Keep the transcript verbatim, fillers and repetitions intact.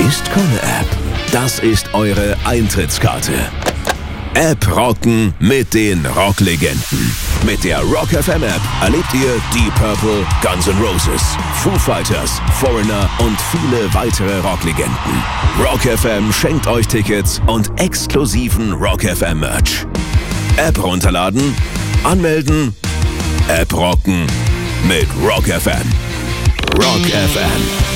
ist keine App. Das ist eure Eintrittskarte. App rocken mit den Rocklegenden. Mit der Rock F M App erlebt ihr Deep Purple, Guns N' Roses, Foo Fighters, Foreigner und viele weitere Rocklegenden. Rock F M schenkt euch Tickets und exklusiven Rock F M Merch. App runterladen, anmelden, App rocken mit Rock F M. Rock F M.